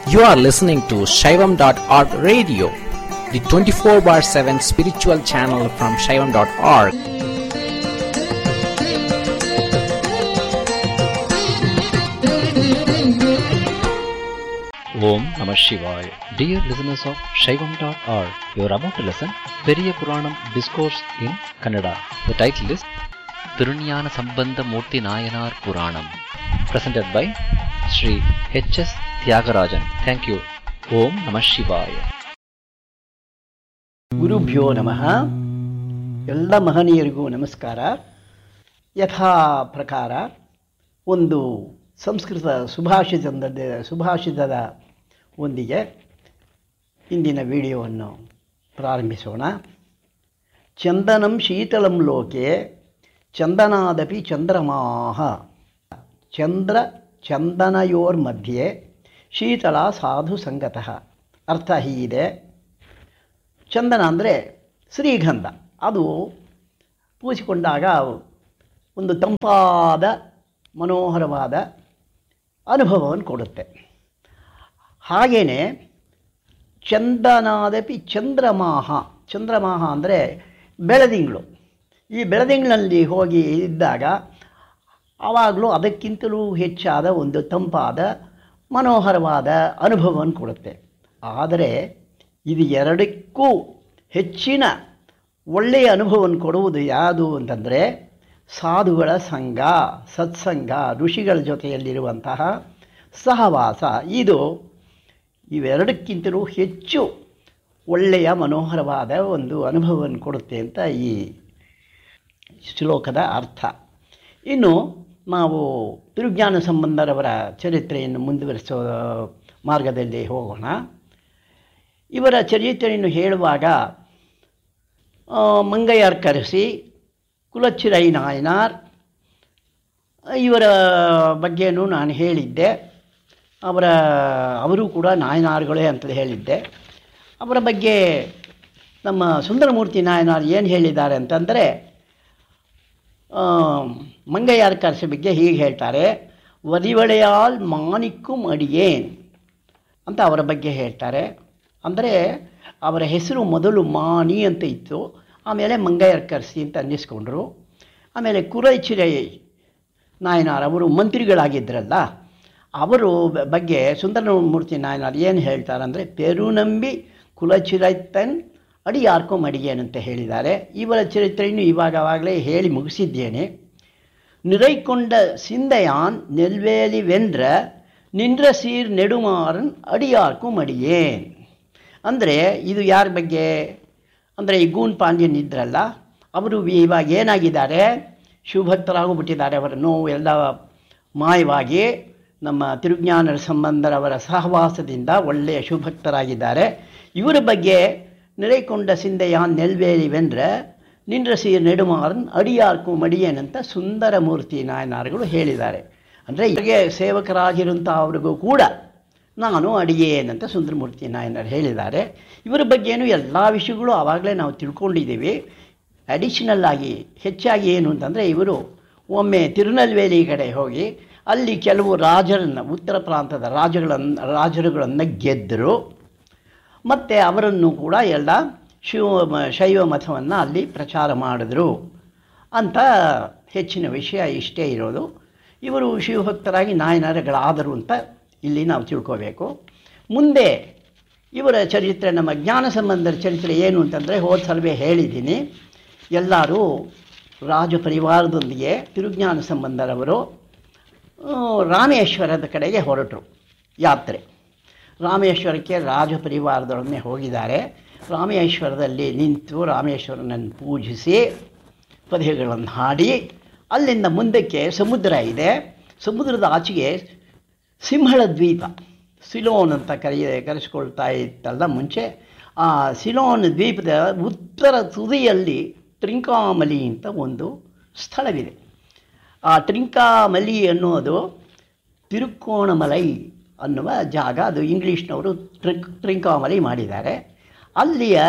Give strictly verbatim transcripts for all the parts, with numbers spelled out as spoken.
You are listening to Shaivam dot org radio, the twenty-four bar seven spiritual channel from Shaivam dot org. Om Namah Shivaya. Dear listeners of Shaivam dot org, you are about to listen Periya Puranam Discourse in Kannada. The title is Tirunjana Sambandha Murthy Nayanar Puranam, presented by Sri H S Tyagarajan. Thank you. Om Namah Shivaya. ಗುರುಭ್ಯೋ ನಮಃ. ಎಲ್ಲ ಮಹನೀಯರಿಗೂ ನಮಸ್ಕಾರ. ಯಥಾ ಪ್ರಕಾರ ಒಂದು ಸಂಸ್ಕೃತ ಸುಭಾಷಿತದ ಸುಭಾಷಿತದ ಒಂದಿಗೆ ಇಂದಿನ ವಿಡಿಯೋವನ್ನು ಪ್ರಾರಂಭಿಸೋಣ. ಚಂದನಂ ಶೀತಲಂ ಲೋಕೆ ಚಂದನಾದಪಿ ಚಂದ್ರಮಾಹ. ಚಂದ್ರ ಚಂದನಯೋರ್ಮಧ್ಯೆ ಶೀತಳ ಸಾಧು ಸಂಗತಃ. ಅರ್ಥ ಹೀಗಿದೆ. ಚಂದನ ಅಂದರೆ ಶ್ರೀಗಂಧ. ಅದು ಪೂಸಿಕೊಂಡಾಗ ಒಂದು ತಂಪಾದ ಮನೋಹರವಾದ ಅನುಭವವನ್ನು ಕೊಡುತ್ತೆ. ಹಾಗೆಯೇ ಚಂದನಾದಪಿ ಚಂದ್ರಮಾಹ. ಚಂದ್ರಮಾಹ ಅಂದರೆ ಬೆಳದಿಂಗಳು. ಈ ಬೆಳದಿಂಗಳಲ್ಲಿ ಹೋಗಿ ಇದ್ದಾಗ ಆವಾಗಲೂ ಅದಕ್ಕಿಂತಲೂ ಹೆಚ್ಚಾದ ಒಂದು ತಂಪಾದ ಮನೋಹರವಾದ ಅನುಭವವನ್ನು ಕೊಡುತ್ತೆ. ಆದರೆ ಇದು ಎರಡಕ್ಕೂ ಹೆಚ್ಚಿನ ಒಳ್ಳೆಯ ಅನುಭವವನ್ನು ಕೊಡುವುದು ಯಾವುದು ಅಂತಂದರೆ ಸಾಧುಗಳ ಸಂಘ, ಸತ್ಸಂಗ, ಋಷಿಗಳ ಜೊತೆಯಲ್ಲಿರುವಂತಹ ಸಹವಾಸ. ಇದು ಇವೆರಡಕ್ಕಿಂತಲೂ ಹೆಚ್ಚು ಒಳ್ಳೆಯ ಮನೋಹರವಾದ ಒಂದು ಅನುಭವವನ್ನು ಕೊಡುತ್ತೆ ಅಂತ ಈ ಶ್ಲೋಕದ ಅರ್ಥ. ಇನ್ನು ನಾವು ತಿರುಜ್ಞಾನ ಸಂಬಂಧರವರ ಚರಿತ್ರೆಯನ್ನು ಮುಂದುವರಿಸೋ ಮಾರ್ಗದಲ್ಲಿ ಹೋಗೋಣ. ಇವರ ಚರಿತ್ರೆಯನ್ನು ಹೇಳುವಾಗ ಮಂಗಯ್ಯರ್ ಕರೆಸಿ ಕುಲಚ್ಚಿರೈ ನಾಯನಾರ್ ಇವರ ಬಗ್ಗೆಯೂ ನಾನು ಹೇಳಿದ್ದೆ. ಅವರ ಅವರು ಕೂಡ ನಾಯನಾರ್ಗಳೇ ಅಂತ ಹೇಳಿದ್ದೆ. ಅವರ ಬಗ್ಗೆ ನಮ್ಮ ಸುಂದರಮೂರ್ತಿ ನಾಯನಾರ್ ಏನು ಹೇಳಿದ್ದಾರೆ ಅಂತಂದರೆ, ಮಂಗಯ್ಯರ್ ಕರೆಸಿ ಬಗ್ಗೆ ಹೀಗೆ ಹೇಳ್ತಾರೆ. ವದಿವಳೆಯಾಲ್ ಮಾಣಿಕ್ಕುಂ ಅಡಿಯೇನ್ ಅಂತ ಅವರ ಬಗ್ಗೆ ಹೇಳ್ತಾರೆ. ಅಂದರೆ ಅವರ ಹೆಸರು ಮೊದಲು ಮಾಣಿ ಅಂತ ಇತ್ತು, ಆಮೇಲೆ ಮಂಗಯ್ಯರ್ ಕರ್ಸಿ ಅಂತ ಅನ್ನಿಸ್ಕೊಂಡ್ರು. ಆಮೇಲೆ ಕುಲಚ್ಚಿರೈ ನಾಯನಾರ್ ಅವರು ಮಂತ್ರಿಗಳಾಗಿದ್ದರಲ್ಲ, ಅವರು ಬಗ್ಗೆ ಸುಂದರಮೂರ್ತಿ ನಾಯನಾರ್ ಏನು ಹೇಳ್ತಾರೆ ಅಂದರೆ, ಪೆರುನಂಬಿ ಕುಲಚಿರೈತನ್ ಅಡಿ ಯಾರ್ಕೊ ಮಡಿಗೇನಂತ ಹೇಳಿದ್ದಾರೆ. ಇವರ ಚರಿತ್ರೆಯನ್ನು ಇವಾಗವಾಗಲೇ ಹೇಳಿ ಮುಗಿಸಿದ್ದೇನೆ. ನಿರೈಕೊಂಡ ಸಿಂದಯಾನ್ ನೆಲ್ವೇಲಿ ವೆಂದ್ರ ನಿಂದ್ರ ಸೀರ್ ನೆಡುಮಾರನ್ ಅಡಿಯಾರ್ಕು ಮಡಿಯೇನ್. ಅಂದರೆ ಇದು ಯಾರ ಬಗ್ಗೆ ಅಂದರೆ ಈ ಗೂನ್ ಪಾಂಡ್ಯನ್ ಇದ್ರಲ್ಲ, ಅವರು ಇವಾಗ ಏನಾಗಿದ್ದಾರೆ, ಶಿವಭಕ್ತರಾಗಿಬಿಟ್ಟಿದ್ದಾರೆ. ಅವರ ನೋವು ಎಲ್ಲ ಮಾಯವಾಗಿ ನಮ್ಮ ತಿರುಜ್ಞಾನ ಸಂಬಂಧರವರ ಸಹವಾಸದಿಂದ ಒಳ್ಳೆಯ ಶಿವಭಕ್ತರಾಗಿದ್ದಾರೆ. ಇವರ ಬಗ್ಗೆ ನಿರೈಕೊಂಡ ಸಿಂದೆಯಾನ್ ನೆಲ್ವೇಲಿ ವೆಂದ್ರ ನಿಂದ್ರ ಸೀರ್ ನೆಡುಮಾರನ್ ಅಡಿಯಾರ್ಕು ಮಡಿಯೇನಂತ ಸುಂದರಮೂರ್ತಿ ನಾಯನಾರ್ಗಳು ಹೇಳಿದ್ದಾರೆ. ಅಂದರೆ ಇವರಿಗೆ ಸೇವಕರಾಗಿರುವಂಥ ಅವ್ರಿಗೂ ಕೂಡ ನಾನು ಅಡಿಯೇನಂತ ಸುಂದರಮೂರ್ತಿ ನಾಯನರು ಹೇಳಿದ್ದಾರೆ. ಇವರ ಬಗ್ಗೆಯೂ ಎಲ್ಲ ವಿಷಯಗಳು ಆವಾಗಲೇ ನಾವು ತಿಳ್ಕೊಂಡಿದ್ದೀವಿ. ಅಡಿಷನಲ್ ಆಗಿ ಹೆಚ್ಚಾಗಿ ಏನು ಅಂತಂದರೆ, ಇವರು ಒಮ್ಮೆ ತಿರುನಲ್ವೇಲಿ ಕಡೆ ಹೋಗಿ ಅಲ್ಲಿ ಕೆಲವು ರಾಜರನ್ನು, ಉತ್ತರ ಪ್ರಾಂತದ ರಾಜಗಳನ್ನು ರಾಜರುಗಳನ್ನು ಗೆದ್ದರು. ಮತ್ತು ಅವರನ್ನು ಕೂಡ ಎಲ್ಲ ಶಿವ ಶೈವ ಮತವನ್ನು ಅಲ್ಲಿ ಪ್ರಚಾರ ಮಾಡಿದ್ರು ಅಂತ ಹೆಚ್ಚಿನ ವಿಷಯ ಇಷ್ಟೇ ಇರೋದು. ಇವರು ಶಿವಭಕ್ತರಾಗಿ ನಾಯನರುಗಳಾದರು ಅಂತ ಇಲ್ಲಿ ನಾವು ತಿಳ್ಕೋಬೇಕು. ಮುಂದೆ ಇವರ ಚರಿತ್ರೆ, ನಮ್ಮ ಜ್ಞಾನ ಸಂಬಂಧದ ಚರಿತ್ರೆ ಏನು ಅಂತಂದರೆ, ಹೋದ ಸಲವೇ ಹೇಳಿದ್ದೀನಿ. ಎಲ್ಲರೂ ರಾಜ ಪರಿವಾರದೊಂದಿಗೆ ತಿರುಜ್ಞಾನ ಸಂಬಂಧರವರು ರಾಮೇಶ್ವರದ ಕಡೆಗೆ ಹೊರಟರು ಯಾತ್ರೆ. ರಾಮೇಶ್ವರಕ್ಕೆ ರಾಜ ಪರಿವಾರದೊಡನೆ ಹೋಗಿದ್ದಾರೆ. ರಾಮೇಶ್ವರದಲ್ಲಿ ನಿಂತು ರಾಮೇಶ್ವರನನ್ನು ಪೂಜಿಸಿ ಪದ್ಯಗಳನ್ನು ಹಾಡಿ ಅಲ್ಲಿಂದ ಮುಂದಕ್ಕೆ ಸಮುದ್ರ ಇದೆ. ಸಮುದ್ರದ ಆಚೆಗೆ ಸಿಂಹಳ ದ್ವೀಪ, ಸಿಲೋನ್ ಅಂತ ಕರೆಯ ಕರೆಸ್ಕೊಳ್ತಾ ಇತ್ತಲ್ಲ ಮುಂಚೆ, ಆ ಸಿಲೋನ್ ದ್ವೀಪದ ಉತ್ತರ ತುದಿಯಲ್ಲಿ ಟ್ರಿಂಕಾಮಲಿ ಅಂತ ಒಂದು ಸ್ಥಳವಿದೆ. ಆ ಟ್ರಿಂಕಾಮಲಿ ಅನ್ನೋದು ತಿರುಕೋಣಮಲೈ ಅನ್ನುವ ಜಾಗ. ಅದು ಇಂಗ್ಲೀಷ್ನವರು ಟ್ರಿಕ್ ಟ್ರಿಂಕಾಮಲಿ ಮಾಡಿದ್ದಾರೆ. ಅಲ್ಲಿಯ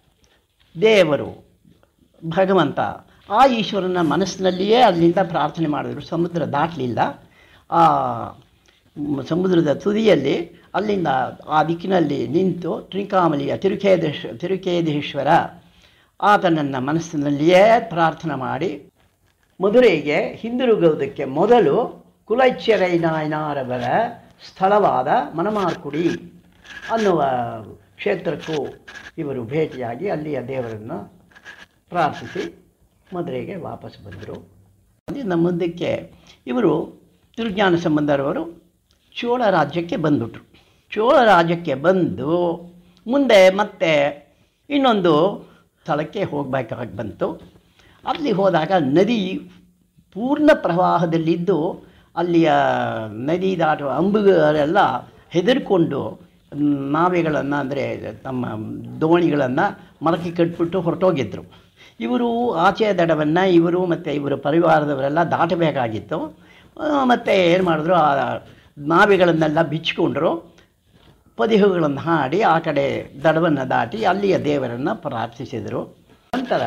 ದೇವರು ಭಗವಂತ ಆ ಈಶ್ವರನ ಮನಸ್ಸಿನಲ್ಲಿಯೇ ಅಲ್ಲಿಂದ ಪ್ರಾರ್ಥನೆ ಮಾಡಿದ್ರು. ಸಮುದ್ರ ದಾಟಲಿಲ್ಲ. ಆ ಸಮುದ್ರದ ತುದಿಯಲ್ಲಿ ಅಲ್ಲಿಂದ ಆ ದಿಕ್ಕಿನಲ್ಲಿ ನಿಂತು ತ್ರಿಕಾಮಲಿಯ ತಿರುಕೇದೇಶ್ ತಿರುಕೇದೇಶ್ವರ ಆತನನ್ನು ಮನಸ್ಸಿನಲ್ಲಿಯೇ ಪ್ರಾರ್ಥನೆ ಮಾಡಿ ಮಧುರೆಗೆ ಹಿಂದಿರುಗುವುದಕ್ಕೆ ಮೊದಲು ಕುಲಚ್ಚೆರೈ ನಾಯನಾರವರ ಸ್ಥಳವಾದ ಮಣಮಾರ್ಕುಡಿ ಅನ್ನುವ ಕ್ಷೇತ್ರಕ್ಕೂ ಇವರು ಭೇಟಿಯಾಗಿ ಅಲ್ಲಿಯ ದೇವರನ್ನು ಪ್ರಾರ್ಥಿಸಿ ಮಧುರೆಗೆ ವಾಪಸ್ ಬಂದರು. ಅಲ್ಲಿಂದ ಮುಂದಕ್ಕೆ ಇವರು ತಿರುಜ್ಞಾನ ಸಂಬಂಧರವರು ಚೋಳ ರಾಜ್ಯಕ್ಕೆ ಬಂದುಬಿಟ್ರು. ಚೋಳ ರಾಜ್ಯಕ್ಕೆ ಬಂದು ಮುಂದೆ ಮತ್ತೆ ಇನ್ನೊಂದು ಸ್ಥಳಕ್ಕೆ ಹೋಗಬೇಕಾಗಿ ಬಂತು. ಅಲ್ಲಿ ಹೋದಾಗ ನದಿ ಪೂರ್ಣ ಪ್ರವಾಹದಲ್ಲಿದ್ದು ಅಲ್ಲಿಯ ನದಿ ದಾಟುವ ಅಂಬುಗರೆಲ್ಲ ಹೆದರ್ಕೊಂಡು ನಾವೆಗಳನ್ನು ಅಂದರೆ ತಮ್ಮ ದೋಣಿಗಳನ್ನು ಮರಕ್ಕೆ ಕಟ್ಬಿಟ್ಟು ಹೊರಟೋಗಿದ್ದರು. ಇವರು ಆಚೆಯ ದಡವನ್ನು ಇವರು ಮತ್ತು ಇವರ ಪರಿವಾರದವರೆಲ್ಲ ದಾಟಬೇಕಾಗಿತ್ತು. ಮತ್ತು ಏನು ಮಾಡಿದ್ರು, ಆ ನಾವೆಗಳನ್ನೆಲ್ಲ ಬಿಚ್ಚಿಕೊಂಡ್ರು, ಪದಿಹುಗಳನ್ನು ಹಾಡಿ ಆ ಕಡೆ ದಡವನ್ನು ದಾಟಿ ಅಲ್ಲಿಯ ದೇವರನ್ನು ಪ್ರಾರ್ಥಿಸಿದರು. ನಂತರ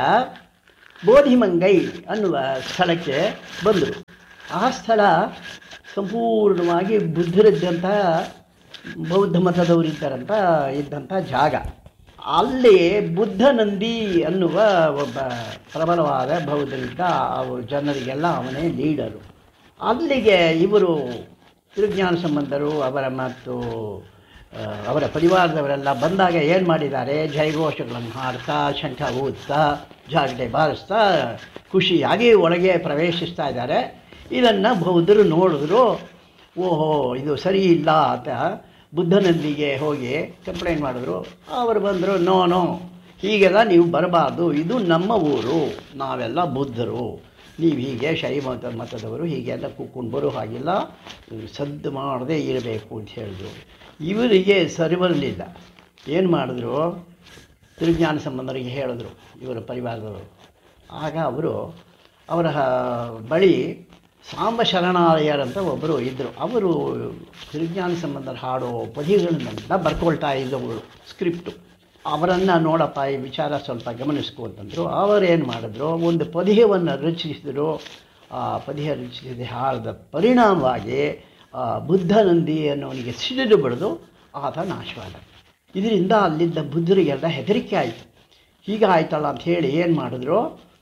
ಬೋಧಿಮಂಗೈ ಅನ್ನುವ ಸ್ಥಳಕ್ಕೆ ಬಂದರು. ಆ ಸ್ಥಳ ಸಂಪೂರ್ಣವಾಗಿ ಬುದ್ಧರಿದ್ದಂಥ ಬೌದ್ಧ ಮತದವರಿದ್ದರಂಥ ಇದ್ದಂಥ ಜಾಗ. ಅಲ್ಲಿ ಬುದ್ಧನಂದಿ ಅನ್ನುವ ಒಬ್ಬ ಪ್ರಬಲವಾದ ಬೌದ್ಧರಿದ್ದ. ಅವರು ಜನರಿಗೆಲ್ಲ ಅವನೇ ಲೀಡರು. ಅಲ್ಲಿಗೆ ಇವರು ತಿರುಜ್ಞಾನ ಸಂಬಂಧರು ಅವರ ಮತ್ತು ಅವರ ಪರಿವಾರದವರೆಲ್ಲ ಬಂದಾಗ ಏನು ಮಾಡಿದ್ದಾರೆ, ಜಯಘೋಷಗಳನ್ನು ಹಾಡ್ತಾ ಶಂಖ ಊದ್ತಾ ಜಾಗಟೆ ಬಾರಿಸ್ತಾ ಖುಷಿಯಾಗಿ ಒಳಗೆ ಪ್ರವೇಶಿಸ್ತಾ ಇದ್ದಾರೆ. ಇದನ್ನು ಬೌದ್ಧರು ನೋಡಿದ್ರು. ಓಹೋ, ಇದು ಸರಿ ಇಲ್ಲ ಅಂತ ಬುದ್ಧನಂದಿಗೆ ಹೋಗಿ ಕಂಪ್ಲೇಂಟ್ ಮಾಡಿದ್ರು. ಅವರು ಬಂದರು, ನೋ ನೋ ಹೀಗೆಲ್ಲ ನೀವು ಬರಬಾರ್ದು, ಇದು ನಮ್ಮ ಊರು, ನಾವೆಲ್ಲ ಬುದ್ಧರು, ನೀವು ಹೀಗೆ ಶೈವ ಮತ ಮತದವರು ಹೀಗೆಲ್ಲ ಕೂತ್ಕೊಂಡು ಬರೋ ಹಾಗಿಲ್ಲ, ಸದ್ದು ಮಾಡದೇ ಇರಬೇಕು ಅಂತ ಹೇಳಿದ್ರು. ಇವರಿಗೆ ಸರಿ ಬರಲಿಲ್ಲ. ಏನು ಮಾಡಿದ್ರು, ತಿರುಜ್ಞಾನ ಸಂಬಂಧರಿಗೆ ಹೇಳಿದ್ರು ಇವರ ಪರಿವಾರದವರು. ಆಗ ಅವರು ಅವರ ಬಳಿ ಸಾಂಬ ಶರಣಾಲಯರಂತ ಒಬ್ಬರು ಇದ್ದರು. ಅವರು ತಿರುಜ್ಞಾನ ಸಂಬಂಧರು ಹಾಡೋ ಪದ್ಯಗಳನ್ನೆಲ್ಲ ಬರ್ಕೊಳ್ತಾ ಇದ್ದವರು ಸ್ಕ್ರಿಪ್ಟು. ಅವರನ್ನು ನೋಡಪ್ಪ ಈ ವಿಚಾರ ಸ್ವಲ್ಪ ಗಮನಿಸ್ಕೊ ಅಂತಂದರು. ಅವರೇನು ಮಾಡಿದ್ರು, ಒಂದು ಪದ್ಯವನ್ನು ರಚಿಸಿದರು. ಆ ಪದ್ಯ ರಚಿಸಿದ ಹಾಡಿದ ಪರಿಣಾಮವಾಗಿ ಬುದ್ಧನಂದಿ ಅನ್ನೋನಿಗೆ ಸಿಡಿದು ಬಡಿದು ಆತ ನಾಶವಾದ. ಇದರಿಂದ ಅಲ್ಲಿದ್ದ ಬುದ್ಧರಿಗೆಲ್ಲ ಹೆದರಿಕೆ ಆಯಿತು. ಹೀಗೆ ಆಯ್ತಲ್ಲ ಅಂತ ಹೇಳಿ ಏನು ಮಾಡಿದ್ರು,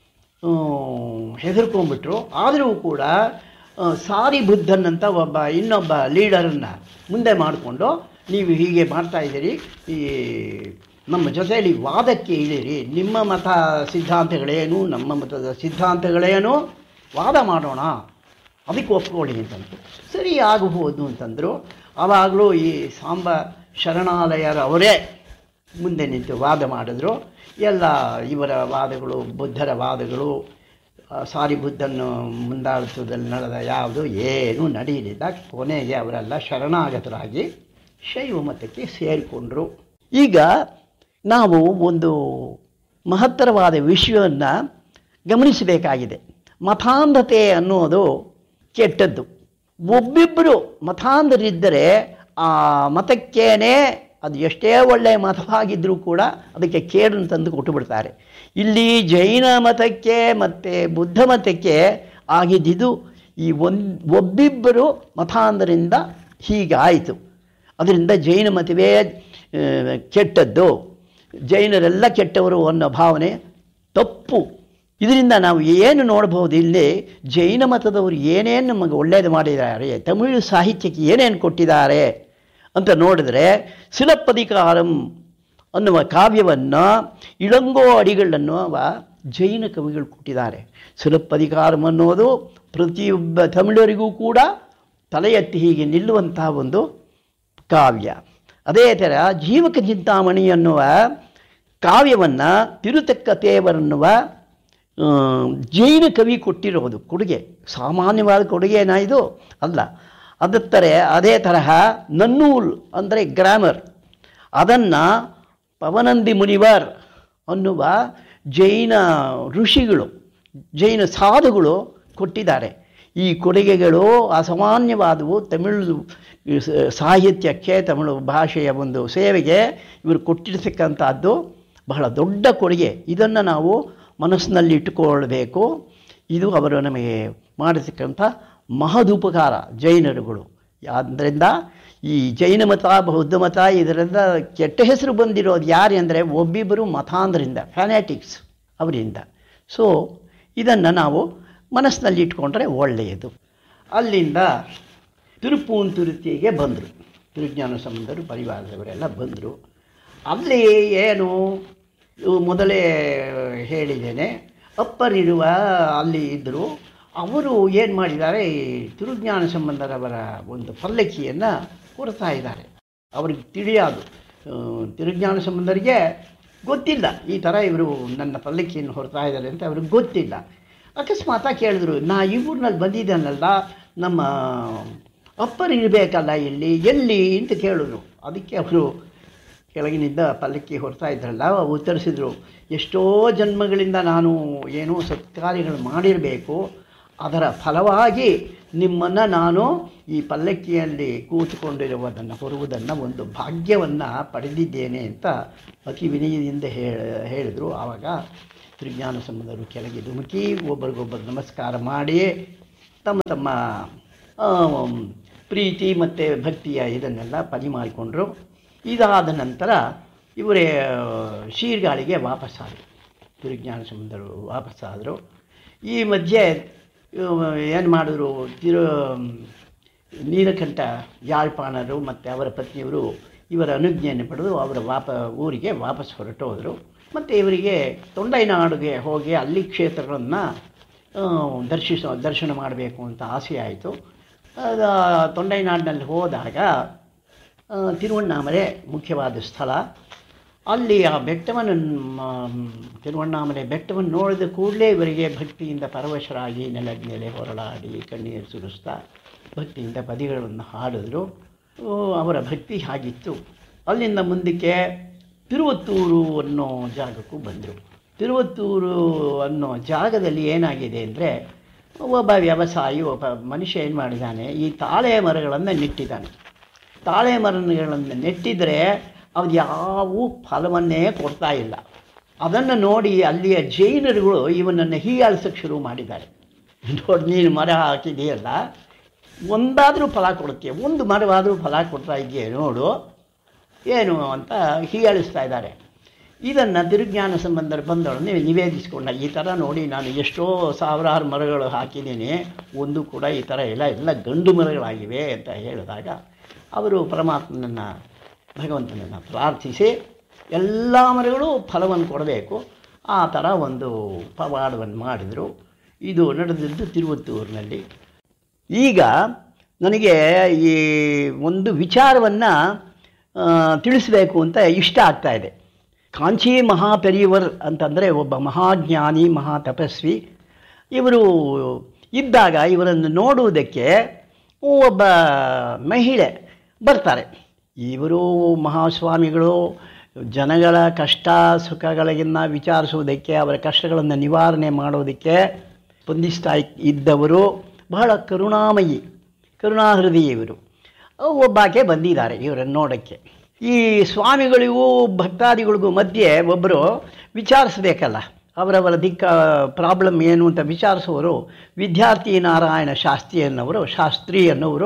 ಹೆದರ್ಕೊಂಡ್ಬಿಟ್ರು. ಆದರೂ ಕೂಡ ಸಾರಿ ಬುದ್ಧನ್ ಅಂತ ಒಬ್ಬ ಇನ್ನೊಬ್ಬ ಲೀಡರನ್ನು ಮುಂದೆ ಮಾಡಿಕೊಂಡು, ನೀವು ಹೀಗೆ ಮಾಡ್ತಾಯಿದ್ದೀರಿ, ಈ ನಮ್ಮ ಜೊತೆಯಲ್ಲಿ ವಾದಕ್ಕೆ ಇಳಿರಿ, ನಿಮ್ಮ ಮತ ಸಿದ್ಧಾಂತಗಳೇನು ನಮ್ಮ ಮತದ ಸಿದ್ಧಾಂತಗಳೇನು ವಾದ ಮಾಡೋಣ, ಅದಕ್ಕೆ ಒಪ್ಕೊಳ್ಳಿ ಅಂತಂದರು. ಸರಿ ಆಗಬಹುದು ಅಂತಂದರು. ಆವಾಗಲೂ ಈ ಸಾಂಬ ಶರಣಾಲಯರವರೇ ಮುಂದೆ ನಿಂತು ವಾದ ಮಾಡಿದ್ರು. ಎಲ್ಲ ಇವರ ವಾದಗಳು, ಬುದ್ಧರ ವಾದಗಳು, ಸಾರಿ ಬುದ್ಧನ್ನು ಮುಂದಾಳಿಸೋದಲ್ಲಿ ನಡೆದ ಯಾವುದು ಏನೂ ನಡೆಯಲಿಲ್ಲ. ಕೊನೆಗೆ ಅವರೆಲ್ಲ ಶರಣಾಗತರಾಗಿ ಶೈವ ಮತಕ್ಕೆ ಸೇರಿಕೊಂಡ್ರು. ಈಗ ನಾವು ಒಂದು ಮಹತ್ತರವಾದ ವಿಷಯವನ್ನು ಗಮನಿಸಬೇಕಾಗಿದೆ. ಮತಾಂಧತೆ ಅನ್ನೋದು ಕೆಟ್ಟದ್ದು. ಒಬ್ಬಿಬ್ಬರು ಮತಾಂಧರಿದ್ದರೆ ಆ ಮತಕ್ಕೇನೆ ಅದು ಎಷ್ಟೇ ಒಳ್ಳೆಯ ಮತವಾಗಿದ್ದರೂ ಕೂಡ ಅದಕ್ಕೆ ಕೇಡನ್ನು ತಂದು ಕೊಟ್ಟು ಬಿಡ್ತಾರೆ. ಇಲ್ಲಿ ಜೈನ ಮತಕ್ಕೆ ಮತ್ತು ಬುದ್ಧ ಮತಕ್ಕೆ ಆಗಿದ್ದಿದ್ದು ಈ ಒಂದು ಒಬ್ಬಿಬ್ಬರು ಮತಾಂಧರಿಂದ ಹೀಗಾಯಿತು. ಅದರಿಂದ ಜೈನ ಮತವೇ ಕೆಟ್ಟದ್ದು, ಜೈನರೆಲ್ಲ ಕೆಟ್ಟವರು ಅನ್ನೋ ಭಾವನೆ ತಪ್ಪು. ಇದರಿಂದ ನಾವು ಏನು ನೋಡ್ಬೋದು, ಇಲ್ಲಿ ಜೈನ ಮತದವರು ಏನೇನು ನಮಗೆ ಒಳ್ಳೆಯದು ಮಾಡಿದ್ದಾರೆ, ತಮಿಳು ಸಾಹಿತ್ಯಕ್ಕೆ ಏನೇನು ಕೊಟ್ಟಿದ್ದಾರೆ ಅಂತ ನೋಡಿದ್ರೆ, ಸಿಲಪ್ಪದಿಕಾರಂ ಅನ್ನುವ ಕಾವ್ಯವನ್ನು ಇಳಂಗೋ ಅಡಿಗಳನ್ನುವ ಜೈನ ಕವಿಗಳು ಕೊಟ್ಟಿದ್ದಾರೆ. ಸಿಲಪ್ಪದಿಕಾರಂ ಅನ್ನೋದು ಪ್ರತಿಯೊಬ್ಬ ತಮಿಳರಿಗೂ ಕೂಡ ತಲೆ ಎತ್ತಿ ಹೀಗೆ ನಿಲ್ಲುವಂತಹ ಒಂದು ಕಾವ್ಯ. ಅದೇ ಥರ ಜೀವಕ ಚಿಂತಾಮಣಿ ಅನ್ನುವ ಕಾವ್ಯವನ್ನು ತಿರುತಕ್ಕ ತೇವರನ್ನುವ ಜೈನ ಕವಿ ಕೊಟ್ಟಿರೋದು ಕೊಡುಗೆ. ಸಾಮಾನ್ಯವಾದ ಕೊಡುಗೆನಾ ಇದು ಅಲ್ಲ. ಅದತ್ತರೆ ಅದೇ ತರಹ ನನ್ನೂಲ್ ಅಂದರೆ ಗ್ರಾಮರ್, ಅದನ್ನು ಪವನಂದಿ ಮುನಿವರ್ ಅನ್ನುವ ಜೈನ ಋಷಿಗಳು, ಜೈನ ಸಾಧುಗಳು ಕೊಟ್ಟಿದ್ದಾರೆ. ಈ ಕೊಡುಗೆಗಳು ಅಸಾಮಾನ್ಯವಾದವು. ತಮಿಳು ಸಾಹಿತ್ಯಕ್ಕೆ, ತಮಿಳು ಭಾಷೆಯ ಒಂದು ಸೇವೆಗೆ ಇವರು ಕೊಟ್ಟಿರ್ತಕ್ಕಂಥದ್ದು ಬಹಳ ದೊಡ್ಡ ಕೊಡುಗೆ. ಇದನ್ನು ನಾವು ಮನಸ್ಸಿನಲ್ಲಿ ಇಟ್ಟುಕೊಳ್ಬೇಕು. ಇದು ಅವರು ನಮಗೆ ಮಾಡತಕ್ಕಂಥ ಮಹದುಪಕಾರ ಜೈನರುಗಳು. ಆದ್ದರಿಂದ ಈ ಜೈನ ಮತ ಬೌದ್ಧ ಮತ ಇದರಿಂದ ಕೆಟ್ಟ ಹೆಸರು ಬಂದಿರೋದು ಯಾರು ಅಂದರೆ ಒಬ್ಬಿಬ್ಬರು ಮತಾಂಧರಿಂದ, ಫ್ಯಾನಾಟಿಕ್ಸ್ ಅವರಿಂದ. ಸೊ ಇದನ್ನು ನಾವು ಮನಸ್ಸಿನಲ್ಲಿ ಇಟ್ಕೊಂಡ್ರೆ ಒಳ್ಳೆಯದು. ಅಲ್ಲಿಂದ ತಿರುಪೂಂತುರುತಿಗೆ ಬಂದರು, ತಿರುಜ್ಞಾನ ಸಂಬಂಧರು ಪರಿವಾರದವರೆಲ್ಲ ಬಂದರು. ಅಲ್ಲಿ ಏನು ಮೊದಲೇ ಹೇಳಿದ್ದೇನೆ, ಅಪ್ಪರಿರುವ ಅಲ್ಲಿ ಇದ್ದರು. ಅವರು ಏನು ಮಾಡಿದ್ದಾರೆ, ತಿರುಜ್ಞಾನ ಸಂಬಂಧರವರ ಒಂದು ಪಲ್ಲಕ್ಕಿಯನ್ನು ಹೊರತಾ ಇದ್ದಾರೆ. ಅವ್ರಿಗೆ ತಿಳಿಯೋದು, ತಿರುಜ್ಞಾನ ಸಂಬಂಧರಿಗೆ ಗೊತ್ತಿಲ್ಲ ಈ ಥರ ಇವರು ನನ್ನ ಪಲ್ಲಕ್ಕಿಯನ್ನು ಹೊರತಾ ಇದ್ದಾರೆ ಅಂತ ಅವ್ರಿಗೆ ಗೊತ್ತಿಲ್ಲ. ಅಕಸ್ಮಾತಾಗಿ ಕೇಳಿದ್ರು, ನಾ ಈ ಊರಿನಲ್ಲಿ ಬಂದಿದ್ದಾನಲ್ಲ, ನಮ್ಮ ಅಪ್ಪರು ಇರಬೇಕಲ್ಲ ಇಲ್ಲಿ, ಎಲ್ಲಿ ಅಂತ ಕೇಳಿದ್ರು. ಅದಕ್ಕೆ ಅವರು ಕೆಳಗಿನಿಂದ ಪಲ್ಲಕ್ಕಿ ಹೊರತಾ ಇದ್ರಲ್ಲ, ಉತ್ತರಿಸಿದರು, ಎಷ್ಟೋ ಜನ್ಮಗಳಿಂದ ನಾನು ಏನೋ ಸತ್ಕಾರ್ಯಗಳು ಮಾಡಿರಬೇಕು, ಅದರ ಫಲವಾಗಿ ನಿಮ್ಮನ್ನು ನಾನು ಈ ಪಲ್ಲಕ್ಕಿಯಲ್ಲಿ ಕೂತುಕೊಂಡಿರುವುದನ್ನು ಹೊರುವುದನ್ನು ಒಂದು ಭಾಗ್ಯವನ್ನು ಪಡೆದಿದ್ದೇನೆ ಅಂತ ಅತಿ ವಿನಯದಿಂದ ಹೇಳಿದರು. ಆವಾಗ ತ್ರಿಜ್ಞಾನ ಸಂಬಂಧರು ಕೆಳಗೆ ಧುಮುಕಿ ಒಬ್ಬರಿಗೊಬ್ಬರು ನಮಸ್ಕಾರ ಮಾಡಿ ತಮ್ಮ ತಮ್ಮ ಪ್ರೀತಿ ಮತ್ತು ಭಕ್ತಿಯ ಇದನ್ನೆಲ್ಲ ಪರಿಮಾರಿಕೊಂಡ್ರು. ಇದಾದ ನಂತರ ಇವರೇ ಶೀರ್ಗಾಳಿಗೆ ವಾಪಸ್ಸಾದರು, ತ್ರಿಜ್ಞಾನ ಸಂಬಂಧರು ವಾಪಸ್ಸಾದರು. ಈ ಮಧ್ಯೆ ಏನು ಮಾಡಿದ್ರು, ತಿರು ನೀಲಕಂಠ ಯಾಳ್ಪಾಣರು ಮತ್ತು ಅವರ ಪತ್ನಿಯವರು ಇವರ ಅನುಜ್ಞೆಯನ್ನು ಪಡೆದು ಅವರ ವಾಪ ಊರಿಗೆ ವಾಪಸ್ ಹೊರಟೋದರು. ಮತ್ತು ಇವರಿಗೆ ತೊಂಡೈನಾಡಿಗೆ ಹೋಗಿ ಅಲ್ಲಿ ಕ್ಷೇತ್ರಗಳನ್ನು ದರ್ಶಿಸ ದರ್ಶನ ಮಾಡಬೇಕು ಅಂತ ಆಸೆ ಆಯಿತು. ತೊಂಡೈನಾಡಿನಲ್ಲಿ ಹೋದಾಗ ತಿರುವಣ್ಣಾಮಲೆ ಮುಖ್ಯವಾದ ಸ್ಥಳ. ಅಲ್ಲಿ ಆ ಬೆಟ್ಟವನ್ನು, ತಿರುವಣ್ಣಾಮಲೆ ಬೆಟ್ಟವನ್ನು ನೋಡಿದ ಕೂಡಲೇ ಇವರಿಗೆ ಭಕ್ತಿಯಿಂದ ಪರವಶರಾಗಿ ನೆಲದ ಮೇಲೆ ಹೊರಳಾಡಿ ಕಣ್ಣೀರು ಸುರಿಸ್ತಾ ಭಕ್ತಿಯಿಂದ ಪದಿಗಳನ್ನು ಹಾಡಿದ್ರು. ಅವರ ಭಕ್ತಿ ಹಾಗಿತ್ತು. ಅಲ್ಲಿಂದ ಮುಂದಕ್ಕೆ ತಿರುವತ್ತೂರು ಅನ್ನೋ ಜಾಗಕ್ಕೂ ಬಂದರು. ತಿರುವತ್ತೂರು ಅನ್ನೋ ಜಾಗದಲ್ಲಿ ಏನಾಗಿದೆ ಅಂದರೆ, ಒಬ್ಬ ವ್ಯವಸಾಯಿ, ಒಬ್ಬ ಮನುಷ್ಯ ಏನು ಮಾಡಿದ್ದಾನೆ, ಈ ತಾಳೆ ಮರಗಳನ್ನು ನೆಟ್ಟಿದ್ದಾನೆ. ತಾಳೆ ಮರಗಳನ್ನು ನೆಟ್ಟಿದರೆ ಅದು ಯಾವ ಫಲವನ್ನೇ ಕೊಡ್ತಾ ಇಲ್ಲ. ಅದನ್ನು ನೋಡಿ ಅಲ್ಲಿಯ ಜೈನರುಗಳು ಇವನನ್ನು ಹೀಯಾಳಿಸೋಕ್ಕೆ ಶುರು ಮಾಡಿದ್ದಾರೆ. ನೋಡಿ, ನೀನು ಮರ ಹಾಕಿದೆಯಲ್ಲ, ಒಂದಾದರೂ ಫಲ ಕೊಡುತ್ತೆ, ಒಂದು ಮರವಾದರೂ ಫಲ ಕೊಡ್ತಾ ಇದೆಯೇ ನೋಡು ಏನು ಅಂತ ಹೀಯಾಳಿಸ್ತಾ ಇದ್ದಾರೆ. ಇದನ್ನು ತಿರುಜ್ಞಾನ ಸಂಬಂಧರು ಬಂದವರನ್ನು ನಿವೇದಿಸಿಕೊಂಡ, ಈ ಥರ ನೋಡಿ ನಾನು ಎಷ್ಟೋ ಸಾವಿರಾರು ಮರಗಳು ಹಾಕಿದ್ದೀನಿ, ಒಂದು ಕೂಡ ಈ ಥರ ಇಲ್ಲ, ಎಲ್ಲ ಗಂಡು ಮರಗಳಾಗಿವೆ ಅಂತ ಹೇಳಿದಾಗ ಅವರು ಪರಮಾತ್ಮನನ್ನು, ಭಗವಂತನನ್ನು ಪ್ರಾರ್ಥಿಸಿ ಎಲ್ಲ ಮರಗಳು ಫಲವನ್ನು ಕೊಡಬೇಕು, ಆ ಥರ ಒಂದು ಪವಾಡವನ್ನು ಮಾಡಿದರು. ಇದು ನಡೆದಿದ್ದು ತಿರುವತ್ತೂರಿನಲ್ಲಿ. ಈಗ ನನಗೆ ಈ ಒಂದು ವಿಚಾರವನ್ನು ತಿಳಿಸಬೇಕು ಅಂತ ಇಷ್ಟ ಆಗ್ತಾಯಿದೆ. ಕಾಂಚಿ ಮಹಾಪೆರಿಯವರ್ ಅಂತಂದರೆ ಒಬ್ಬ ಮಹಾಜ್ಞಾನಿ, ಮಹಾ ತಪಸ್ವಿ. ಇವರು ಇದ್ದಾಗ ಇವರನ್ನು ನೋಡುವುದಕ್ಕೆ ಒಬ್ಬ ಮಹಿಳೆ ಬರ್ತಾರೆ. ಇವರು ಮಹಾಸ್ವಾಮಿಗಳು ಜನಗಳ ಕಷ್ಟ ಸುಖಗಳಿಗಿನ್ನ ವಿಚಾರಿಸುವುದಕ್ಕೆ, ಅವರ ಕಷ್ಟಗಳನ್ನು ನಿವಾರಣೆ ಮಾಡೋದಕ್ಕೆ ಸ್ಪಂದಿಸ್ತಾ ಇದ್ದವರು. ಬಹಳ ಕರುಣಾಮಯಿ, ಕರುಣಾಹೃದಯಿ ಇವರು. ಒಬ್ಬಾಕೆ ಬಂದಿದ್ದಾರೆ ಇವರನ್ನು ನೋಡೋಕ್ಕೆ. ಈ ಸ್ವಾಮಿಗಳಿಗೂ ಭಕ್ತಾದಿಗಳಿಗೂ ಮಧ್ಯೆ ಒಬ್ಬರು ವಿಚಾರಿಸಬೇಕಲ್ಲ, ಅವರವರ ದಿಕ್ಕ ಪ್ರಾಬ್ಲಮ್ ಏನು ಅಂತ ವಿಚಾರಿಸುವವರು ವಿದ್ಯಾರ್ಥಿ ನಾರಾಯಣ ಶಾಸ್ತ್ರಿ ಅನ್ನೋರು ಶಾಸ್ತ್ರಿ ಅನ್ನೋರು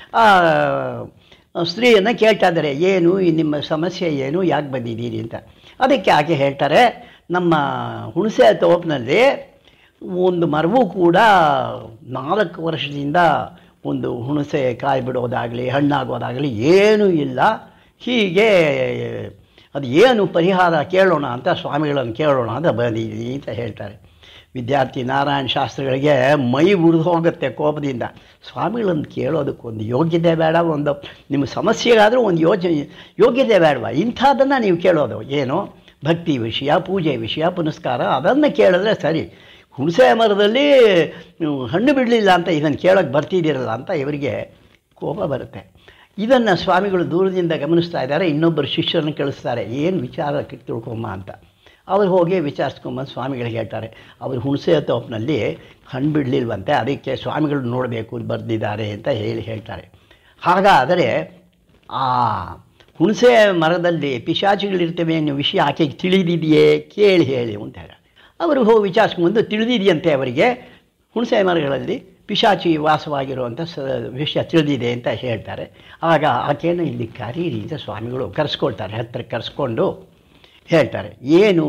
ಸ್ತ್ರೀಯನ್ನು ಕೇಳ್ತಾ ಇದ್ದಾರೆ, ಏನು ನಿಮ್ಮ ಸಮಸ್ಯೆ ಏನು, ಯಾಕೆ ಬಂದಿದ್ದೀರಿ ಅಂತ. ಅದಕ್ಕೆ ಆಕೆ ಹೇಳ್ತಾರೆ, ನಮ್ಮ ಹುಣಸೆ ತೋಪಿನಲ್ಲಿ ಒಂದು ಮರವೂ ಕೂಡ ನಾಲ್ಕು ವರ್ಷದಿಂದ ಒಂದು ಹುಣಸೆ ಕಾಯಿ ಬಿಡೋದಾಗಲಿ ಹಣ್ಣಾಗೋದಾಗಲಿ ಏನೂ ಇಲ್ಲ, ಹೀಗೆ ಅದು ಏನು ಪರಿಹಾರ ಕೇಳೋಣ ಅಂತ ಸ್ವಾಮಿಗಳನ್ನು ಕೇಳೋಣ ಅಂತ ಬಂದಿದ್ದೀನಿ ಅಂತ ಹೇಳ್ತಾರೆ. ವಿದ್ಯಾರ್ಥಿ ನಾರಾಯಣ ಶಾಸ್ತ್ರಿಗಳಿಗೆ ಮೈ ಉರಿದು ಹೋಗುತ್ತೆ ಕೋಪದಿಂದ. ಸ್ವಾಮಿಗಳನ್ನು ಕೇಳೋದಕ್ಕೊಂದು ಯೋಗ್ಯತೆ ಬೇಡ, ಒಂದು ನಿಮ್ಮ ಸಮಸ್ಯೆಗಾದರೂ ಒಂದು ಯೋಚನೆ ಯೋಗ್ಯತೆ ಬೇಡವಾ, ಇಂಥದ್ದನ್ನು ನೀವು ಕೇಳೋದು ಏನು, ಭಕ್ತಿ ವಿಷಯ, ಪೂಜೆ ವಿಷಯ, ಪುನಸ್ಕಾರ ಅದನ್ನು ಕೇಳಿದ್ರೆ ಸರಿ, ಹುಣಸೆ ಮರದಲ್ಲಿ ಹಣ್ಣು ಬಿಡಲಿಲ್ಲ ಅಂತ ಇದನ್ನು ಕೇಳೋಕ್ಕೆ ಬರ್ತಿದ್ದೀರಲ್ಲ ಅಂತ ಇವರಿಗೆ ಕೋಪ ಬರುತ್ತೆ. ಇದನ್ನು ಸ್ವಾಮಿಗಳು ದೂರದಿಂದ ಗಮನಿಸ್ತಾ ಇದ್ದಾರೆ. ಇನ್ನೊಬ್ಬರು ಶಿಷ್ಯರನ್ನು ಕಳಿಸ್ತಾರೆ, ಏನು ವಿಚಾರ ತಿಳ್ಕೊಂಬ ಅಂತ. ಅವ್ರು ಹೋಗಿ ವಿಚಾರಿಸ್ಕೊಂಬಂದು ಸ್ವಾಮಿಗಳಿಗೆ ಹೇಳ್ತಾರೆ, ಅವರು ಹುಣಸೆ ತೋಪಿನಲ್ಲಿ ಹಣ್ಣು ಬಿಡಲಿಲ್ವಂತೆ, ಅದಕ್ಕೆ ಸ್ವಾಮಿಗಳು ನೋಡಬೇಕು ಬರ್ದಿದ್ದಾರೆ ಅಂತ ಹೇಳಿ ಹೇಳ್ತಾರೆ. ಹಾಗಾದರೆ ಆ ಹುಣಸೆ ಮರದಲ್ಲಿ ಪಿಶಾಚಿಗಳಿರ್ತವೆ ಅನ್ನೋ ವಿಷಯ ಆಕೆಗೆ ತಿಳಿದಿದೆಯೇ ಕೇಳಿ ಹೇಳಿ ಅಂತ ಹೇಳಿ ಅವರು ಹೋಗಿ ವಿಚಾರಿಸ್ಕೊಂಡು ತಿಳಿದಿದೆಯಂತೆ ಅವರಿಗೆ, ಹುಣಸೆ ಮರಗಳಲ್ಲಿ ಪಿಶಾಚಿ ವಾಸವಾಗಿರುವಂಥ ಸ ವಿಷಯ ತಿಳಿದಿದೆ ಅಂತ ಹೇಳ್ತಾರೆ. ಆಗ ಆಕೆಯನ್ನು ಇಲ್ಲಿ ಕರೀರಿ ಅಂತ ಸ್ವಾಮಿಗಳು ಕರೆಸ್ಕೊಳ್ತಾರೆ. ಹತ್ತಿರ ಕರೆಸ್ಕೊಂಡು ಹೇಳ್ತಾರೆ, ಏನು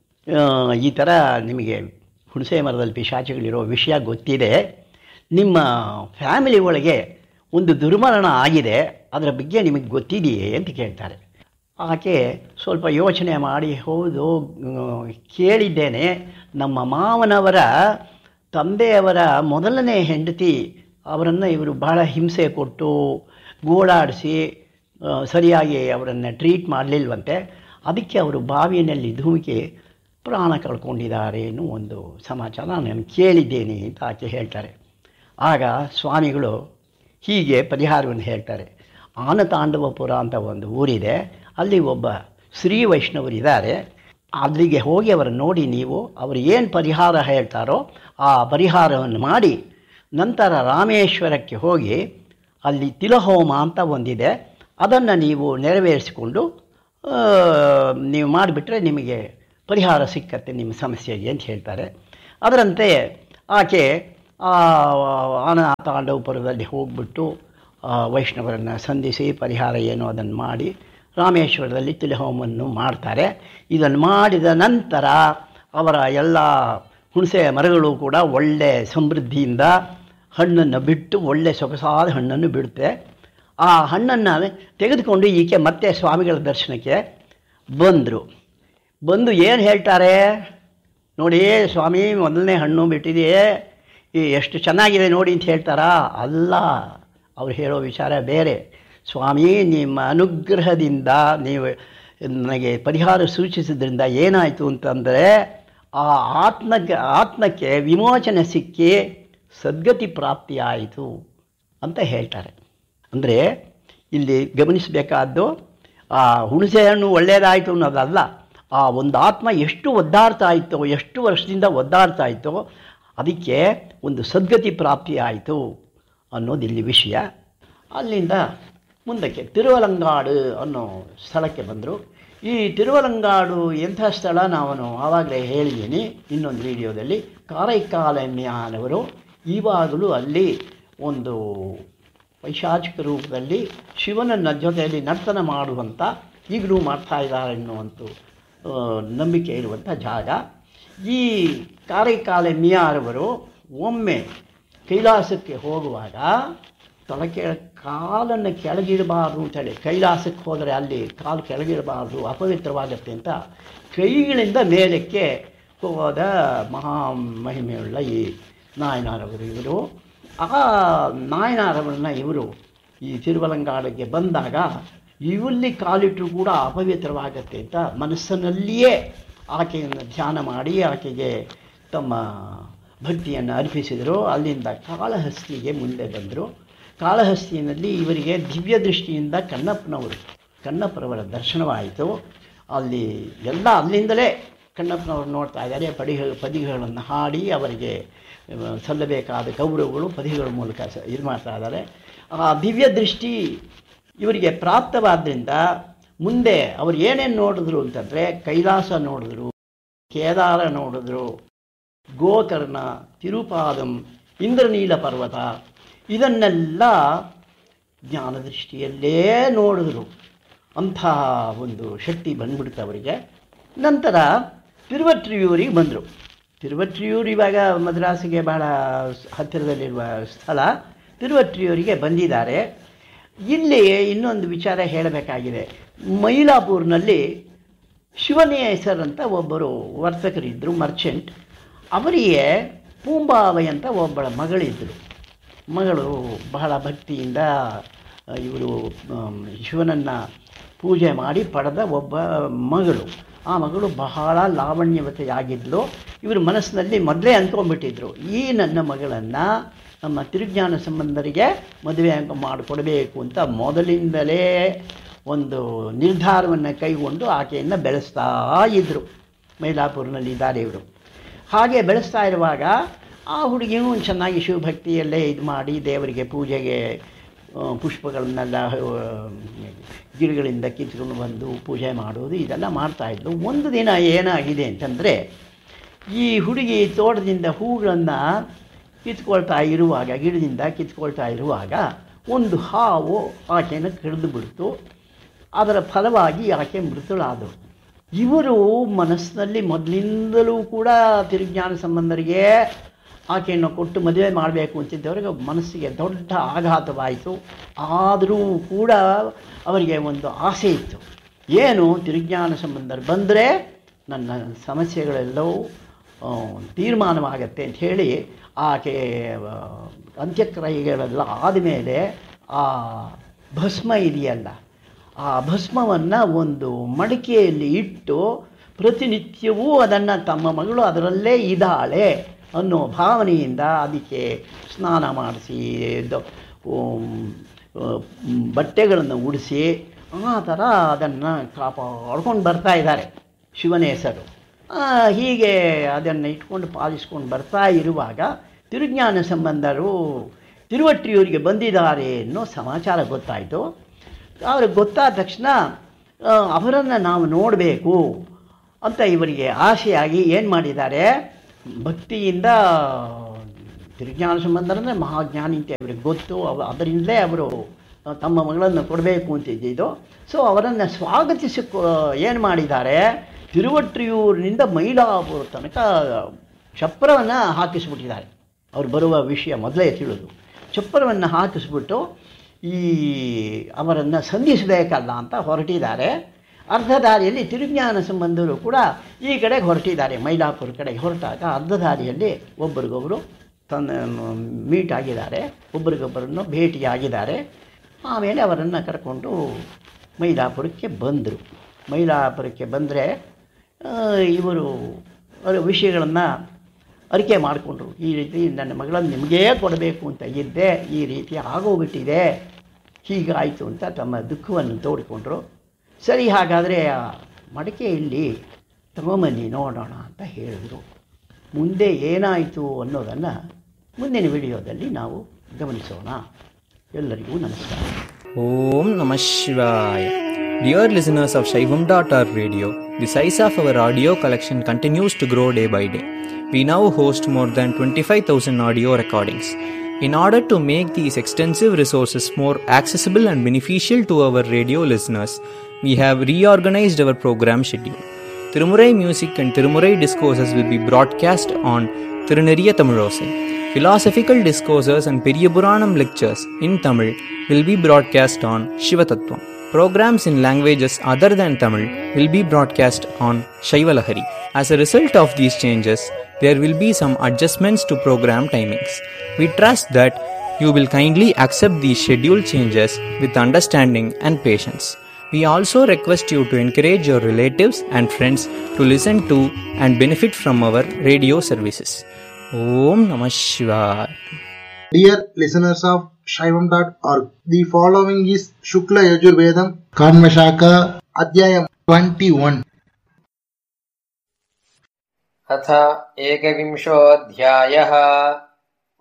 ಈ ಥರ ನಿಮಗೆ ಹುಣಸೆ ಮರದಲ್ಲಿ ಪಿಶಾಚಿಗಳಿರೋ ವಿಷಯ ಗೊತ್ತಿದೆ, ನಿಮ್ಮ ಫ್ಯಾಮಿಲಿ ಒಳಗೆ ಒಂದು ದುರ್ಮರಣ ಆಗಿದೆ, ಅದರ ಬಗ್ಗೆ ನಿಮಗೆ ಗೊತ್ತಿದೆಯೇ ಅಂತ ಕೇಳ್ತಾರೆ. ಆಕೆ ಸ್ವಲ್ಪ ಯೋಚನೆ ಮಾಡಿ, ಹೌದು ಕೇಳಿದ್ದೇನೆ, ನಮ್ಮ ಮಾವನವರ ತಂದೆಯವರ ಮೊದಲನೇ ಹೆಂಡತಿ ಅವರನ್ನು ಇವರು ಬಹಳ ಹಿಂಸೆ ಕೊಟ್ಟು ಗೋಳಾಡಿಸಿ ಸರಿಯಾಗಿ ಅವರನ್ನು ಟ್ರೀಟ್ ಮಾಡಲಿಲ್ವಂತೆ, ಅದಕ್ಕೆ ಅವರು ಬಾವಿಯಲ್ಲಿ ಧುಮುಕಿ ಪ್ರಾಣ ಕಳ್ಕೊಂಡಿದ್ದಾರೆ ಅನ್ನೋ ಒಂದು ಸಮಾಚಾರ ನಾನು ಕೇಳಿದ್ದೇನೆ ಅಂತ ಆಕೆ ಹೇಳ್ತಾರೆ. ಆಗ ಸ್ವಾಮಿಗಳು ಹೀಗೆ ಪರಿಹಾರವನ್ನು ಹೇಳ್ತಾರೆ. ಆನತಾಂಡವಪುರ ಅಂತ ಒಂದು ಊರಿದೆ, ಅಲ್ಲಿ ಒಬ್ಬ ಶ್ರೀ ವೈಷ್ಣವರಿದ್ದಾರೆ, ಅಲ್ಲಿಗೆ ಹೋಗಿ ಅವರನ್ನು ನೋಡಿ ನೀವು ಅವರು ಏನು ಪರಿಹಾರ ಹೇಳ್ತಾರೋ ಆ ಪರಿಹಾರವನ್ನು ಮಾಡಿ ನಂತರ ರಾಮೇಶ್ವರಕ್ಕೆ ಹೋಗಿ ಅಲ್ಲಿ ತಿಲಹೋಮ ಅಂತ ಒಂದಿದೆ, ಅದನ್ನು ನೀವು ನೆರವೇರಿಸಿಕೊಂಡು ನೀವು ಮಾಡಿಬಿಟ್ರೆ ನಿಮಗೆ ಪರಿಹಾರ ಸಿಕ್ಕತ್ತೆ ನಿಮ್ಮ ಸಮಸ್ಯೆಗೆ ಅಂತ ಹೇಳ್ತಾರೆ. ಅದರಂತೆ ಆಕೆ ಆನತಾಂಡವಪುರದಲ್ಲಿ ಹೋಗ್ಬಿಟ್ಟು ವೈಷ್ಣವರನ್ನು ಸಂಧಿಸಿ ಪರಿಹಾರ ಏನು ಅದನ್ನು ಮಾಡಿ ರಾಮೇಶ್ವರದಲ್ಲಿ ತಿಲಹೋಮವನ್ನು ಮಾಡ್ತಾರೆ. ಇದನ್ನು ಮಾಡಿದ ನಂತರ ಅವರ ಎಲ್ಲ ಹುಣಸೆ ಮರಗಳು ಕೂಡ ಒಳ್ಳೆ ಸಮೃದ್ಧಿಯಿಂದ ಹಣ್ಣನ್ನು ಬಿಟ್ಟು ಒಳ್ಳೆ ಸೊಗಸಾದ ಹಣ್ಣನ್ನು ಬಿಡುತ್ತೆ. ಆ ಹಣ್ಣನ್ನು ತೆಗೆದುಕೊಂಡು ಈಕೆ ಮತ್ತೆ ಸ್ವಾಮಿಗಳ ದರ್ಶನಕ್ಕೆ ಬಂದರು. ಬಂದು ಏನು ಹೇಳ್ತಾರೆ ನೋಡಿ, ಸ್ವಾಮಿ ಮೊದಲನೇ ಹಣ್ಣು ಬಿಟ್ಟಿದೆಯೇ, ಎಷ್ಟು ಚೆನ್ನಾಗಿದೆ ನೋಡಿ ಅಂತ ಹೇಳ್ತಾರಾ? ಅಲ್ಲ, ಅವ್ರು ಹೇಳೋ ವಿಚಾರ ಬೇರೆ. ಸ್ವಾಮಿ ನಿಮ್ಮ ಅನುಗ್ರಹದಿಂದ ನೀವು ನನಗೆ ಪರಿಹಾರ ಸೂಚಿಸಿದ್ರಿಂದ ಏನಾಯಿತು ಅಂತಂದರೆ ಆ ಆತ್ಮಕ್ಕೆ ಆತ್ಮಕ್ಕೆ ವಿಮೋಚನೆ ಸಿಕ್ಕಿ ಸದ್ಗತಿ ಪ್ರಾಪ್ತಿಯಾಯಿತು ಅಂತ ಹೇಳ್ತಾರೆ. ಅಂದರೆ ಇಲ್ಲಿ ಗಮನಿಸಬೇಕಾದ್ದು ಆ ಹುಣಸೆ ಹಣ್ಣು ಒಳ್ಳೆಯದಾಯಿತು ಅನ್ನೋದಲ್ಲ, ಆ ಒಂದು ಆತ್ಮ ಎಷ್ಟು ಒದ್ದಾಡ್ತಾ ಇತ್ತೋ, ಎಷ್ಟು ವರ್ಷದಿಂದ ಒದ್ದಾಡ್ತಾ ಇತ್ತೋ ಅದಕ್ಕೆ ಒಂದು ಸದ್ಗತಿ ಪ್ರಾಪ್ತಿ ಆಯಿತು ಅನ್ನೋದು ಇಲ್ಲಿ ವಿಷಯ. ಅಲ್ಲಿಂದ ಮುಂದಕ್ಕೆ ತಿರುವಲಂಗಾಡು ಅನ್ನೋ ಸ್ಥಳಕ್ಕೆ ಬಂದರು. ಈ ತಿರುವಲಂಗಾಡು ಎಂಥ ಸ್ಥಳ ನಾನು ಆವಾಗಲೇ ಹೇಳಿದ್ದೀನಿ ಇನ್ನೊಂದು ವಿಡಿಯೋದಲ್ಲಿ. ಕಾರೈಕಾಲಮ್ಯನವರು ಈವಾಗಲೂ ಅಲ್ಲಿ ಒಂದು ಪೈಶಾಚಿಕ ರೂಪದಲ್ಲಿ ಶಿವನ ಜೊತೆಯಲ್ಲಿ ನರ್ತನ ಮಾಡುವಂಥ ಈಗಲೂ ಮಾಡ್ತಾ ಇದ್ದಾರೆ ಎನ್ನುವಂಥ ನಂಬಿಕೆ ಇರುವಂಥ ಜಾಗ. ಈ ಕಾರೈಕಾಲಮ್ಯರವರು ಒಮ್ಮೆ ಕೈಲಾಸಕ್ಕೆ ಹೋಗುವಾಗ ತಲೆ ಕೆಳ ಕಾಲನ್ನು ಕೆಳಗಿಡಬಾರ್ದು ಅಂತೇಳಿ, ಕೈಲಾಸಕ್ಕೆ ಹೋದರೆ ಅಲ್ಲಿ ಕಾಲು ಕೆಳಗಿಡಬಾರ್ದು ಅಪವಿತ್ರವಾಗತ್ತೆ ಅಂತ ಕೈಗಳಿಂದ ಮೇಲಕ್ಕೆ ಹೋದ ಮಹಾ ಮಹಿಮೆಯುಳ್ಳ ಈ ನಾಯನಾರವರು ಇವರು. ಆ ನಾಯನಾರವರನ್ನ ಇವರು ಈ ತಿರುವಲಂಗಾಡಿಗೆ ಬಂದಾಗ ಇವಲ್ಲಿ ಕಾಲಿಟ್ಟರೂ ಕೂಡ ಅಪವಿತ್ರವಾಗತ್ತೆ ಅಂತ ಮನಸ್ಸಿನಲ್ಲಿಯೇ ಆಕೆಯನ್ನು ಧ್ಯಾನ ಮಾಡಿ ಆಕೆಗೆ ತಮ್ಮ ಭಕ್ತಿಯನ್ನು ಅರ್ಪಿಸಿದರು. ಅಲ್ಲಿಂದ ಕಾಳಹಸ್ತಿಗೆ ಮುಂದೆ ಬಂದರು. ಕಾಳಹಸ್ತಿಯಲ್ಲಿ ಇವರಿಗೆ ದಿವ್ಯ ದೃಷ್ಟಿಯಿಂದ ಕಣ್ಣಪ್ಪನವರು ಕಣ್ಣಪ್ಪನವರ ದರ್ಶನವಾಯಿತು. ಅಲ್ಲಿ ಎಲ್ಲ ಅಲ್ಲಿಂದಲೇ ಕಣ್ಣಪ್ಪನವರು ನೋಡ್ತಾ ಇದ್ದಾರೆ. ಪಡಿಗಳು ಪದಿಗಳನ್ನು ಹಾಡಿ ಅವರಿಗೆ ಸಲ್ಲಬೇಕಾದ ಗೌರವಗಳು ಪದಿಗಳ ಮೂಲಕ ಇದು ಮಾಡ್ತಾ ಇದ್ದಾರೆ. ಆ ದಿವ್ಯ ದೃಷ್ಟಿ ಇವರಿಗೆ ಪ್ರಾಪ್ತವಾದ್ದರಿಂದ ಮುಂದೆ ಅವರು ಏನೇನು ನೋಡಿದ್ರು ಅಂತಂದರೆ ಕೈಲಾಸ ನೋಡಿದ್ರು, ಕೇದಾರ ನೋಡಿದ್ರು, ಗೋಕರ್ಣ, ತಿರುಪಾದಂ, ಇಂದ್ರನೀಲ ಪರ್ವತ, ಇದನ್ನೆಲ್ಲ ಜ್ಞಾನದೃಷ್ಟಿಯಲ್ಲೇ ನೋಡಿದ್ರು. ಅಂಥ ಒಂದು ಶಕ್ತಿ ಬಂದ್ಬಿಡ್ತು ಅವರಿಗೆ. ನಂತರ ತಿರುವಟ್ರಿಯೂರಿಗೆ ಬಂದರು. ತಿರುವಟ್ರಿಯೂರು ಇವಾಗ ಮದ್ರಾಸಿಗೆ ಬಹಳ ಹತ್ತಿರದಲ್ಲಿರುವ ಸ್ಥಳ. ತಿರುವಟ್ರಿಯೂರಿಗೆ ಬಂದಿದ್ದಾರೆ. ಇಲ್ಲಿ ಇನ್ನೊಂದು ವಿಚಾರ ಹೇಳಬೇಕಾಗಿದೆ. ಮೈಲಾಪುರ್ನಲ್ಲಿ ಶಿವನೇ ಹೆಸರಂತ ಒಬ್ಬರು ವರ್ತಕರಿದ್ದರು, ಮರ್ಚೆಂಟ್. ಅವರಿಗೆ ಪೂಂಬಾವೈ ಅಂತ ಒಬ್ಬಳ ಮಗಳಿದ್ದರು. ಮಗಳು ಬಹಳ ಭಕ್ತಿಯಿಂದ ಇವರು ಶಿವನನ್ನು ಪೂಜೆ ಮಾಡಿ ಪಡೆದ ಒಬ್ಬ ಮಗಳು. ಆ ಮಗಳು ಬಹಳ ಲಾವಣ್ಯವತೆಯಾಗಿದ್ಲು. ಇವರು ಮನಸ್ಸಿನಲ್ಲಿ ಮೊದಲೇ ಅಂದ್ಕೊಂಡ್ಬಿಟ್ಟಿದ್ರು, ಈ ನನ್ನ ಮಗಳನ್ನು ನಮ್ಮ ತಿರುಜ್ಞಾನ ಸಂಬಂಧರಿಗೆ ಮದುವೆ ಮಾಡಿಕೊಡಬೇಕು ಅಂತ ಮೊದಲಿಂದಲೇ ಒಂದು ನಿರ್ಧಾರವನ್ನು ಕೈಗೊಂಡು ಆಕೆಯನ್ನು ಬೆಳೆಸ್ತಾ ಇದ್ದರು. ಮೈಲಾಪುರ್ನಲ್ಲಿ ಇದ್ದಾರೆ ಇವರು. ಹಾಗೆ ಬೆಳೆಸ್ತಾ ಇರುವಾಗ ಆ ಹುಡುಗಿಯೂ ಚೆನ್ನಾಗಿ ಶಿವಭಕ್ತಿಯಲ್ಲೇ ಇದು ಮಾಡಿ ದೇವರಿಗೆ ಪೂಜೆಗೆ ಪುಷ್ಪಗಳನ್ನೆಲ್ಲ ಗಿಡಗಳಿಂದ ಕಿತ್ಕೊಂಡು ಬಂದು ಪೂಜೆ ಮಾಡೋದು ಇದೆಲ್ಲ ಮಾಡ್ತಾಯಿದ್ಲು. ಒಂದು ದಿನ ಏನಾಗಿದೆ ಅಂತಂದರೆ, ಈ ಹುಡುಗಿ ತೋಟದಿಂದ ಹೂಗಳನ್ನು ಕಿತ್ಕೊಳ್ತಾ ಇರುವಾಗ, ಗಿಡದಿಂದ ಕಿತ್ಕೊಳ್ತಾ ಇರುವಾಗ ಒಂದು ಹಾವು ಆಕೆಯನ್ನು ಕಡಿದು ಬಿಡ್ತು. ಅದರ ಫಲವಾಗಿ ಆಕೆ ಮೃತಳಾದಳು. ಇವರು ಮನಸ್ಸಿನಲ್ಲಿ ಮೊದಲಿಂದಲೂ ಕೂಡ ತಿರುಜ್ಞಾನ ಸಂಬಂಧರಿಗೆ ಆಕೆಯನ್ನು ಕೊಟ್ಟು ಮದುವೆ ಮಾಡಬೇಕು ಅಂತಿದ್ದವರಿಗೆ ಮನಸ್ಸಿಗೆ ದೊಡ್ಡ ಆಘಾತವಾಯಿತು. ಆದರೂ ಕೂಡ ಅವರಿಗೆ ಒಂದು ಆಸೆ ಇತ್ತು, ಏನು ತಿರುಜ್ಞಾನ ಸಂಬಂಧರು ಬಂದರೆ ನನ್ನ ಸಮಸ್ಯೆಗಳೆಲ್ಲವೂ ತೀರ್ಮಾನವಾಗತ್ತೆ ಅಂತ ಹೇಳಿ ಆಕೆ ಅಂತ್ಯಕ್ರಿಯೆಗಳೆಲ್ಲ ಆದಮೇಲೆ ಆ ಭಸ್ಮ ಇದೆಯಲ್ಲ, ಆ ಭಸ್ಮವನ್ನು ಒಂದು ಮಡಿಕೆಯಲ್ಲಿ ಇಟ್ಟು ಪ್ರತಿನಿತ್ಯವೂ ಅದನ್ನು ತಮ್ಮ ಮಗಳು ಅದರಲ್ಲೇ ಇದ್ದಾಳೆ ಅನ್ನೋ ಭಾವನೆಯಿಂದ ಅದಕ್ಕೆ ಸ್ನಾನ ಮಾಡಿಸಿ ಬಟ್ಟೆಗಳನ್ನು ಉಡಿಸಿ ಆ ಥರ ಅದನ್ನು ಕಾಪಾಡ್ಕೊಂಡು ಬರ್ತಾ ಇದ್ದಾರೆ. ಶಿವನ ಹೆಸರು ಹೀಗೆ ಅದನ್ನು ಇಟ್ಕೊಂಡು ಪಾಲಿಸ್ಕೊಂಡು ಬರ್ತಾ ಇರುವಾಗ ತಿರುಜ್ಞಾನ ಸಂಬಂಧರು ತಿರುವಟ್ರಿಯೂರಿಗೆ ಬಂದಿದ್ದಾರೆ ಅನ್ನೋ ಸಮಾಚಾರ ಗೊತ್ತಾಯಿತು. ಅವ್ರಿಗೆ ಗೊತ್ತಾದ ತಕ್ಷಣ ಅವರನ್ನು ನಾವು ನೋಡಬೇಕು ಅಂತ ಇವರಿಗೆ ಆಸೆಯಾಗಿ ಏನು ಮಾಡಿದ್ದಾರೆ, ಭಕ್ತಿಯಿಂದ ತಿರುಜ್ಞಾನ ಸಂಬಂಧರಂದರೆ ಮಹಾಜ್ಞಾನಿ ಅಂತ ಅವರಿಗೆ ಗೊತ್ತು, ಅವ ಅದರಿಂದಲೇ ಅವರು ತಮ್ಮ ಮಗಳನ್ನು ಕೊಡಬೇಕು ಅಂತಿದ್ದಿದ್ದು. ಸೊ ಅವರನ್ನು ಸ್ವಾಗತಿಸಿ ಏನು ಮಾಡಿದ್ದಾರೆ, ತಿರುವಟ್ರಿಯೂರಿನಿಂದ ಮೈಲಾಪುರ ತನಕ ಚಪ್ಪರವನ್ನು ಹಾಕಿಸ್ಬಿಟ್ಟಿದ್ದಾರೆ. ಅವ್ರು ಬರುವ ವಿಷಯ ಮೊದಲೇ ತಿಳಿದು ಚಪ್ಪರವನ್ನು ಹಾಕಿಸ್ಬಿಟ್ಟು ಈ ಅವರನ್ನು ಸಂಧಿಸಬೇಕಲ್ಲ ಅಂತ ಹೊರಟಿದ್ದಾರೆ. ಅರ್ಧ ದಾರಿಯಲ್ಲಿ ತಿರುಜ್ಞಾನ ಸಂಬಂಧರು ಕೂಡ ಈ ಕಡೆಗೆ ಹೊರಟಿದ್ದಾರೆ. ಮೈಲಾಪುರ ಕಡೆಗೆ ಹೊರಟಾಗ ಅರ್ಧ ದಾರಿಯಲ್ಲಿ ಒಬ್ಬರಿಗೊಬ್ಬರು ತನ್ನ ಮೀಟ್ ಆಗಿದ್ದಾರೆ, ಒಬ್ಬರಿಗೊಬ್ಬರನ್ನು ಭೇಟಿಯಾಗಿದ್ದಾರೆ. ಆಮೇಲೆ ಅವರನ್ನು ಕರ್ಕೊಂಡು ಮೈಲಾಪುರಕ್ಕೆ ಬಂದರು. ಮೈಲಾಪುರಕ್ಕೆ ಬಂದರೆ ಇವರು ಅವರ ವಿಷಯಗಳನ್ನು ಅರಿಕೆ ಮಾಡಿಕೊಂಡ್ರು. ಈ ರೀತಿ ನನ್ನ ಮಗಳನ್ನು ನಿಮಗೇ ಕೊಡಬೇಕು ಅಂತ ಇದ್ದೆ, ಈ ರೀತಿ ಆಗೋಗ್ಬಿಟ್ಟಿದೆ, ಹೀಗಾಯಿತು ಅಂತ ತಮ್ಮ ದುಃಖವನ್ನು ತೋಡಿಕೊಂಡ್ರು. ಸರಿ, ಹಾಗಾದರೆ ಆ ಮಡಿಕೆಯಲ್ಲಿ ತಗೊಂಬನ್ನಿ ನೋಡೋಣ ಅಂತ ಹೇಳಿದರು. ಮುಂದೆ ಏನಾಯಿತು ಅನ್ನೋದನ್ನು ಮುಂದಿನ ವಿಡಿಯೋದಲ್ಲಿ ನಾವು ಗಮನಿಸೋಣ. ಎಲ್ಲರಿಗೂ ನಮಸ್ಕಾರ. Om Namah Shivaya. Dear listeners of Shaivam dot org radio, the size of our audio collection continues to grow day by day. We now host more than twenty-five thousand audio recordings. In order to make these extensive resources more accessible and beneficial to our radio listeners, we have reorganized our program schedule. Tirumurai music and Tirumurai discourses will be broadcast on Tiruneriya Tamilosai. Philosophical discourses and Periyapuranam lectures in Tamil will be broadcast on Shivatattvam. Programs in languages other than Tamil will be broadcast on Shaivalahari. As a result of these changes, there will be some adjustments to program timings. We trust that you will kindly accept these schedule changes with understanding and patience. We also request you to encourage your relatives and friends to listen to and benefit from our radio services. Om Namah Shivaya. Dear listeners of Shaivam dot org, the following is Shukla Yajurvedam Kanvashaka Adhyayam twenty-one. अथ एकविंशोऽध्यायः